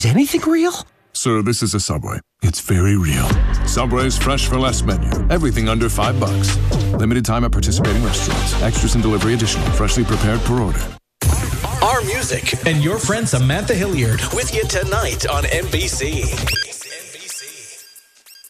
Is anything real? Sir, this is a Subway. It's very real. Subway's fresh for less menu. Everything under $5. Limited time at participating restaurants. Extras and delivery additional. Freshly prepared per order. Our music and your friend Samantha Hilliard with you tonight on NBC.